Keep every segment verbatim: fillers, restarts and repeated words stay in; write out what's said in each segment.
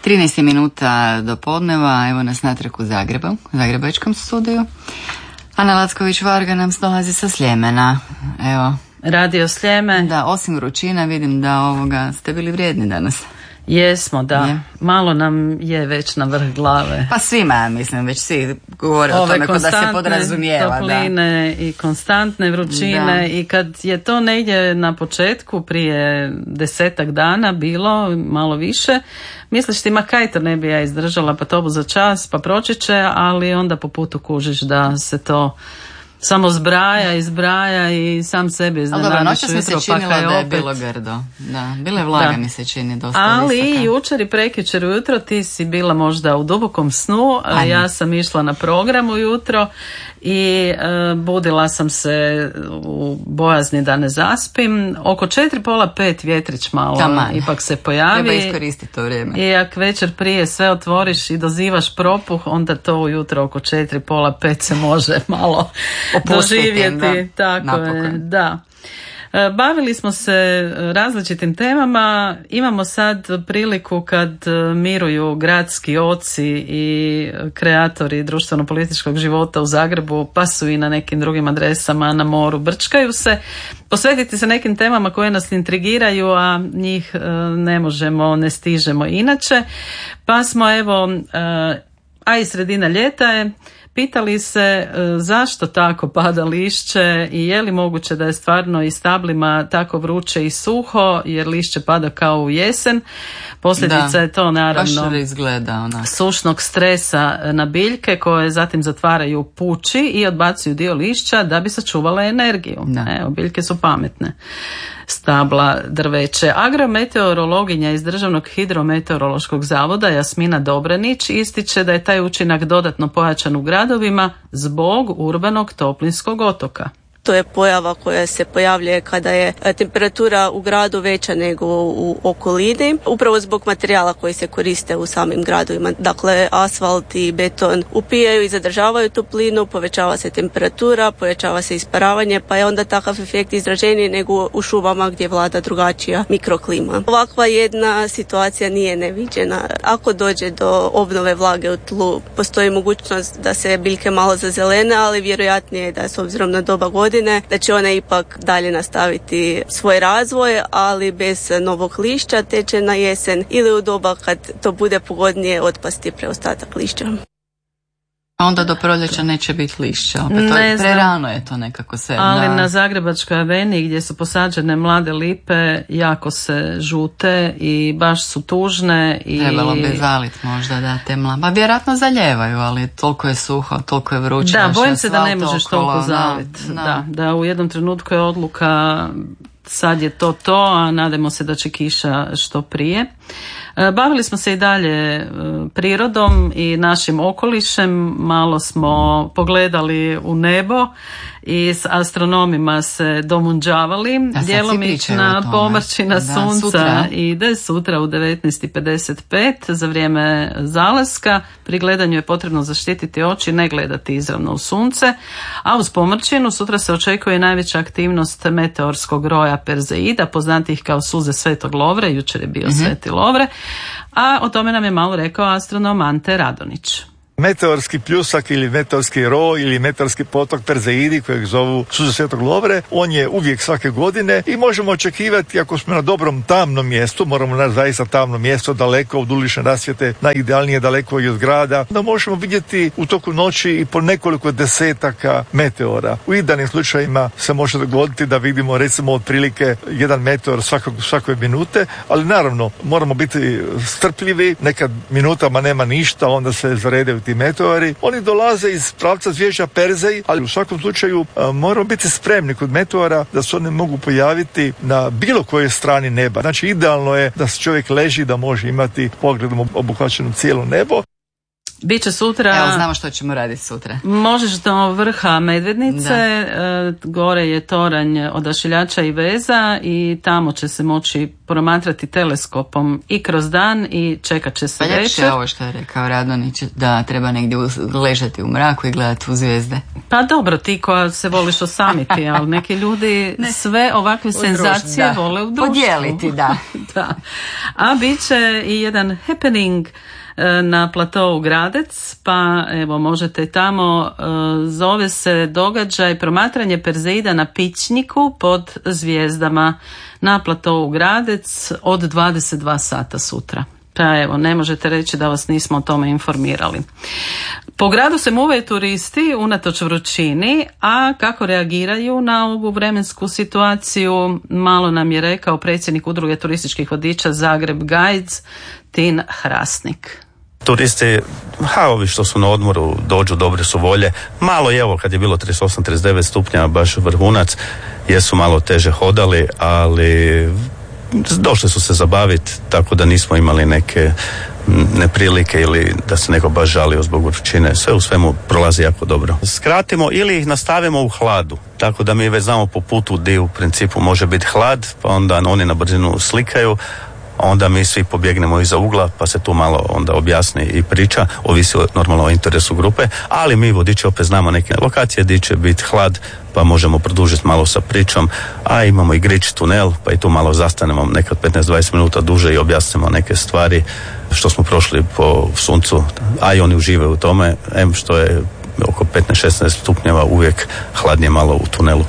trinaest minuta do podneva, evo nas natrag u Zagrebu, u Zagrebačkom studiju. Ana Lacković-Varga nam dolazi sa Sljemena. Evo. Radio Sljeme. Da, osim vrućina vidim da ovoga ste bili vrijedni danas. Jesmo, da. Je. Malo nam je već na vrh glave. Pa svima, mislim, već svi govore o tome kod da se podrazumijeva. Topline da. I konstantne vrućine da. I kad je to negdje na početku prije desetak dana bilo, malo više, misliš ti ma kaj to ne bi ja izdržala, pa to bu za čas, pa proći će, ali onda po putu kužiš da se to samo zbraja i zbraja i sam sebi iznenadiš ujutro, mi se činilo pa da je opet... bilo grdo. Da, bila je vlaga, da. Mi se čini dosta ali visoka. Jučer i prekjučer ujutro ti si bila možda u dubokom snu, a ja sam išla na program ujutro i e, budila sam se u bojazni da ne zaspim. Oko četiri, pola pet vjetrić malo Taman. Ipak se pojavi. Treba iskoristiti to vrijeme. I ako večer prije sve otvoriš i dozivaš propuh, onda to ujutro oko četiri, pola pet se može malo doživjeti. Da. Tako Napokon. Je, da. Bavili smo se različitim temama. Imamo sad priliku kad miruju gradski oci i kreatori društveno-političkog života u Zagrebu, pa su i na nekim drugim adresama na moru, brčkaju se, posvetiti se nekim temama koje nas intrigiraju, a njih ne možemo, ne stižemo inače. Pa smo evo, a i sredina ljeta je, pitali se zašto tako pada lišće i je li moguće da je stvarno i stablima tako vruće i suho, jer lišće pada kao u jesen. Posljedica da, je to naravno izgleda, sušnog stresa na biljke koje zatim zatvaraju puči i odbacuju dio lišća da bi sačuvale energiju. Da. Evo, biljke su pametne. Stabla, drveće. Agrometeorologinja iz Državnog hidrometeorološkog zavoda Jasmina Dobranić ističe da je taj učinak dodatno pojačan u gradovima zbog urbanog toplinskog otoka. To je pojava koja se pojavljuje kada je temperatura u gradu veća nego u okolini, upravo zbog materijala koji se koriste u samim gradovima. Dakle, asfalt i beton upijaju i zadržavaju toplinu, povećava se temperatura, povećava se isparavanje, pa je onda takav efekt izraženiji nego u šumama gdje vlada drugačija mikroklima. Ovakva jedna situacija nije neviđena. Ako dođe do obnove vlage u tlu, postoji mogućnost da se biljke malo zazelene, ali vjerojatnije je da s obzirom na doba godine da će one ipak dalje nastaviti svoj razvoj, ali bez novog lišća, te će na jesen ili u doba kad to bude pogodnije otpasti preostatak lišća. A onda do proljeća neće biti lišća. Opet to je, prerano je to nekako sve. Ali da. Na Zagrebačkoj aveniji gdje su posađene mlade lipe jako se žute i baš su tužne. I... Trebalo bi zalit možda da te mlade. Pa vjerojatno zaljevaju, ali toliko je suho, toliko je vruće. Da, bojim se da ne možeš toliko zalit. Da, da. Da, u jednom trenutku je odluka sad je to to, a nadamo se da će kiša što prije. Bavili smo se i dalje prirodom i našim okolišem, malo smo pogledali u nebo i s astronomima se domunđavali. Djelomična pomrčina da, sunca sutra. Ide sutra u devetnaest i pedeset pet za vrijeme zalaska. Pri gledanju je potrebno zaštititi oči, ne gledati izravno u sunce, a uz pomrčinu sutra se očekuje najveća aktivnost meteorskog roja Perzeida, poznatih kao suze Svetog Lovre, jučer je bio mm-hmm. Sveti Lovre, a o tome nam je malo rekao astronom Ante Radonić. Meteorski pljusak ili meteorski roj ili meteorski potok Perzeidi kojeg zovu suze Svetog Lovre, on je uvijek svake godine i možemo očekivati ako smo na dobrom tamnom mjestu, moramo naći zaista tamno mjesto daleko od ulične rasvjete, najidealnije daleko i od grada, da možemo vidjeti u toku noći i po nekoliko desetaka meteora. U idealnim slučajima se može dogoditi da vidimo recimo otprilike jedan meteor svakog, svakoj minute, ali naravno moramo biti strpljivi, nekad minutama nema ništa, onda se zaredaju ti meteori. Oni dolaze iz pravca zvježđa Perzej, ali u svakom slučaju a, moramo biti spremni kod meteora da se oni mogu pojaviti na bilo kojoj strani neba. Znači idealno je da se čovjek leži da može imati pogledom obuhvaćeno cijelo nebo. Biće sutra. Evo, znamo što ćemo raditi sutra. Možeš do vrha Medvednice, e, gore je toranj Odašiljača i veza i tamo će se moći promatrati teleskopom i kroz dan i čekat će se pa večer. Pa ljepše ovo što je rekao Radonić, da treba negdje ležati u mraku i gledati u zvijezde. Pa dobro, ti koja se voliš osamiti, ali neki ljudi ne. sve ovakve senzacije društvu, vole u društvu. Podijeliti, da. da. A bit će i jedan happening na platovu Gradec, pa evo možete tamo, zove se događaj promatranje Perzeida na Pićniku pod zvijezdama na platovu Gradec od dvadeset dva sata sutra. Pa evo, ne možete reći da vas nismo o tome informirali. Po gradu se muvaju turisti unatoč vrućini, a kako reagiraju na ovu vremensku situaciju, malo nam je rekao predsjednik Udruge turističkih vodiča Zagreb Guides, Tin Hrasnik. Turisti, ha, ovi što su na odmoru, dođu, dobre su volje. Malo je, evo, kad je bilo trideset osam trideset devet stupnja, baš vrhunac, jesu malo teže hodali, ali došli su se zabaviti, tako da nismo imali neke neprilike ili da se neko baš žalio zbog vrućine. Sve u svemu prolazi jako dobro. Skratimo ili ih nastavimo u hladu, tako da mi već znamo po putu gdje u principu može biti hlad, pa onda oni na brzinu slikaju, onda mi svi pobjegnemo iza ugla, pa se tu malo onda objasni i priča, ovisi normalno o interesu grupe, ali mi vodiči opet znamo neke lokacije gdje će biti hlad, pa možemo produžiti malo sa pričom, a imamo i Grič tunel, pa i tu malo zastanemo nekad petnaest do dvadeset minuta duže i objasnimo neke stvari što smo prošli po suncu, a i oni uživaju u tome, em što je oko petnaest šesnaest stupnjeva uvijek hladnije malo u tunelu.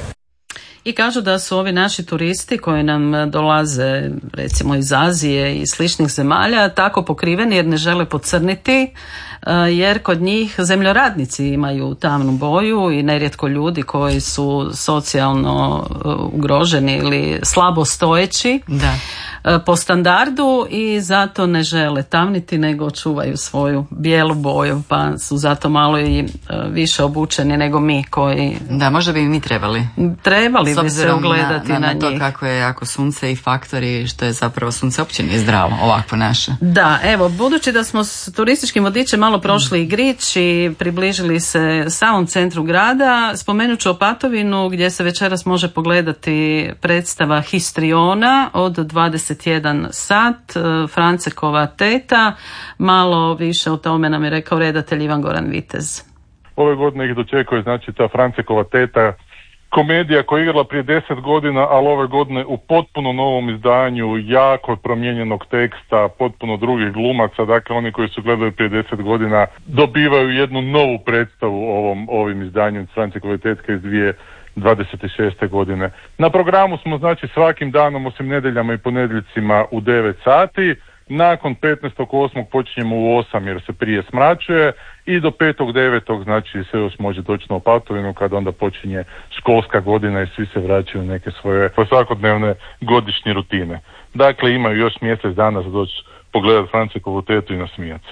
I kažu da su ovi naši turisti koji nam dolaze recimo iz Azije i sličnih zemalja tako pokriveni jer ne žele pocrniti, jer kod njih zemljoradnici imaju tamnu boju i nerijetko ljudi koji su socijalno ugroženi ili slabo stojeći da. po standardu i zato ne žele tamniti nego čuvaju svoju bijelu boju, pa su zato malo i više obučeni nego mi koji... Da, možda bi mi trebali. Trebali bi se ugledati na, na, na to njih. kako je jako sunce i faktori, što je zapravo sunce uopće nije zdravo, ovako naše. Da, evo, budući da smo s turističkim vodičem malo prošli i Grič i približili se samom centru grada, spomenut ću Opatovinu gdje se večeras može pogledati predstava Histriona od dvadeset jedan sat, Francekova teta. Malo više o tome nam je rekao redatelj Ivan Goran Vitez. Ove godine ih dočekuje znači ta Francekova teta, komedija koja je igrala prije deset godina, ali ove godine u potpuno novom izdanju, jako promijenjenog teksta, potpuno drugih glumaca, dakle oni koji su gledali prije deset godina dobivaju jednu novu predstavu ovom, ovim izdanjem Francekove tetke iz dvije tisuće dvadeset šeste godine. Na programu smo znači svakim danom osim nedjeljama i ponedjeljcima u devet sati, nakon petnaestog osmog počinjemo u osam jer se prije smračuje i do petog devetog znači se još može doći na Opatovinu kada onda počinje školska godina i svi se vraćaju neke svoje svakodnevne godišnje rutine. Dakle imaju još mjesec dana za doći pogledati Francekovu tetu i nasmijati.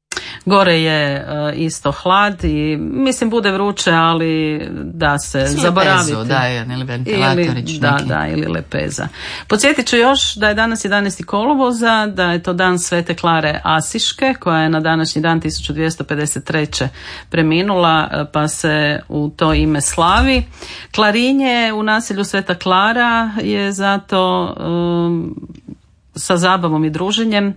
Gore je uh, isto hlad i mislim bude vruće, ali da se S zaboraviti. Lepezu, da, ili ventilatorić ili, da, da, ili lepeza. Podsjetit ću još da je danas jedanaesti kolovoza, da je to dan Svete Klare Asiške, koja je na današnji dan tisuću dvjesto pedeset treće preminula, pa se u to ime slavi. Klarinje u naselju Sveta Klara je zato um, sa zabavom i druženjem.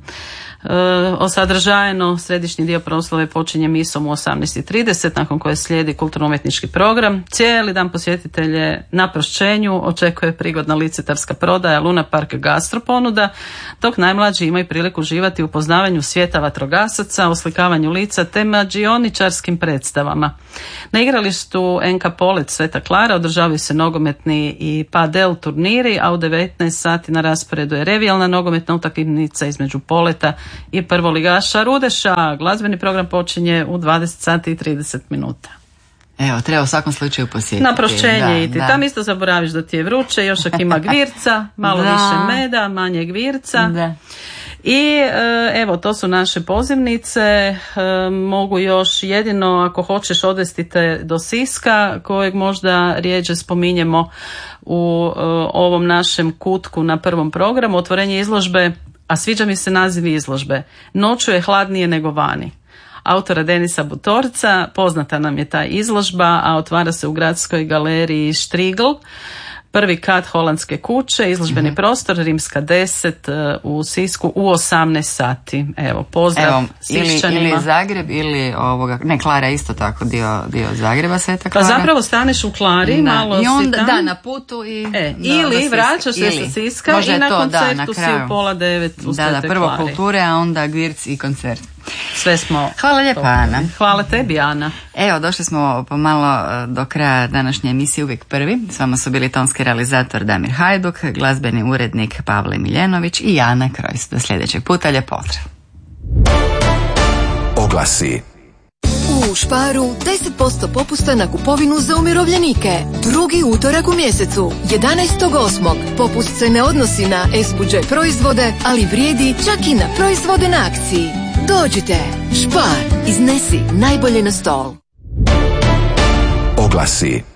Osadržajeno središnji dio proslave počinje misom u osamnaest i trideset, nakon koje slijedi kulturno-umjetnički program. Cijeli dan posjetitelje na prošćenju očekuje prigodna licitarska prodaja, Luna Park gastro ponuda, dok najmlađi imaju priliku uživati u poznavanju svijeta vatrogasaca, oslikavanju lica te mađioničarskim predstavama. Na igralištu N K Polet Sveta Klara održavaju se nogometni i padel turniri, a u devetnaest sati na rasporedu je revijalna nogometna utakmica između Poleta i prvoligaša Rudeša. Glazbeni program počinje u dvadeset sati i trideset minuta. Evo, treba u svakom slučaju posjetiti. Na prošćenje da, iti. Da. Tam isto zaboraviš da ti je vruće, još ako ima gvirca, malo da. više meda, manje gvirca. Da. I evo, to su naše pozivnice. Mogu još jedino, ako hoćeš, odvesti te do Siska, kojeg možda rijeđe spominjemo u ovom našem kutku na prvom programu. Otvorenje izložbe, a sviđa mi se naziv izložbe. Noću je hladnije nego vani. autora Denisa Butorca. Poznata nam je ta izložba, a otvara se u Gradskoj galeriji Štrigl. Prvi kat Holandske kuće, izložbeni mm-hmm. prostor, Rimska deset u Sisku u osamnaest sati. Evo, pozdrav Evo, Siščanima. Ili, ili Zagreb, ili ovoga, ne, Klara isto tako, dio, dio Zagreba, Sveta Klara. Pa zapravo staneš u Klari, da. malo I onda, si tam. Da, na putu i... E, do, ili do vraćaš se ili. sa Siska Može i na to, koncertu da, na si kraju. u pola devet u Da, Svetoj da, prvo Klari. kulture, a onda Gvirc i koncert. Sve smo... Hvala lijepa, Ana. Hvala tebi, Ana. Evo, došli smo pomalo do kraja današnje emisije Uvijek prvi. S vama su bili tonski realizator Damir Hajduk, glazbeni urednik Pavle Miljenović i Ana Krojs. Do sljedećeg puta, lijep pozdrav. Oglasi. U Sparu deset posto popusta na kupovinu za umirovljenike. Drugi utorak u mjesecu, jedanaestog osmog Popust se ne odnosi na S-Budget proizvode, ali vrijedi čak i na proizvode na akciji. Dođite, Spar, iznesi najbolje na stol. Oglasi.